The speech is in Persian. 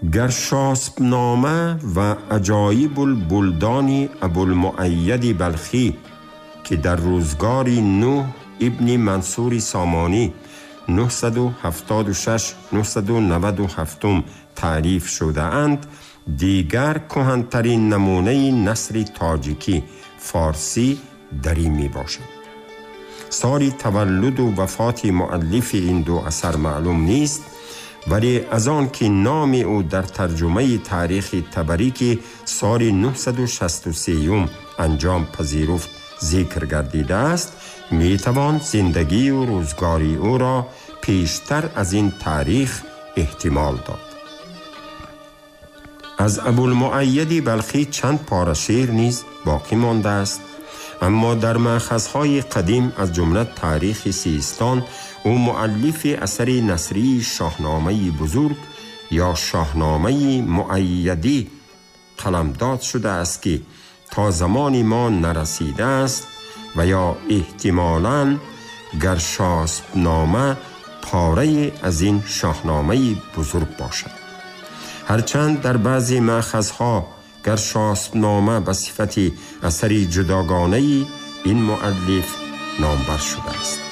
گرشاسب-نامه و عجایب البلدان ابوالمؤید بلخی که در روزگار نوح ابن منصور سامانی 976 997 تعریف شده اند، دیگر کهن‌ترین نمونه نثر تاجیکی فارسی دری می باشد. سال تولد و وفات مؤلف این دو اثر معلوم نیست، ولی از آن که نام او در ترجمه تاریخ طبری که سال 963 انجام پذیرفت ذکر گردیده است، می توان زندگی و روزگاری او را پیشتر از این تاریخ احتمال داد. از ابوالمؤید بلخی چند پاره شعر نیز باقی مانده است، اما در مأخذهای قدیم از جمله تاریخ سیستان او مؤلف اثر نثری شاهنامه بزرگ یا شاهنامه مؤیدی قلمداد شده است که تا زمان ما نرسیده است و یا احتمالاً گرشاسب-نامه پاره از این شاهنامه بزرگ باشد. هرچند در بعضی مأخذها گرشاسب-نامه به صفت اثری جداگانه این مؤلف نامبر شده است.